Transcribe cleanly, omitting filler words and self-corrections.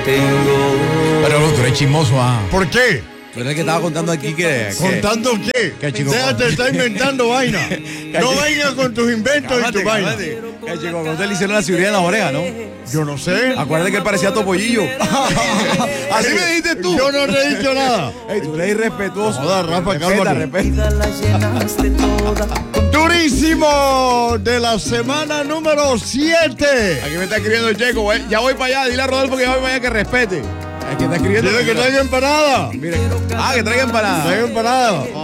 Pero tú eres chismoso, ¿Por qué? Tú eres el que estaba contando aquí que ¿Contando qué? que chico, Déjate de estar inventando vaina. No vengas con tus inventos y tus vainas. Que chico, usted le hicieron la cirugía en la oreja, ¿no? Yo no sé. Acuérdate que él parecía topollillo. Así me dijiste tú. Yo no te he dicho nada. Ey, tú eres irrespetuoso. Joda, Rafa, Respeta, cálmate. Durísimo de la semana número 7. Aquí me está escribiendo el Checo. Ya voy para allá. Dile a Rodolfo que ya voy para allá que respete. El que está escribiendo. Dile que traiga empanada. Mire. Que traiga empanada. Traiga empanada.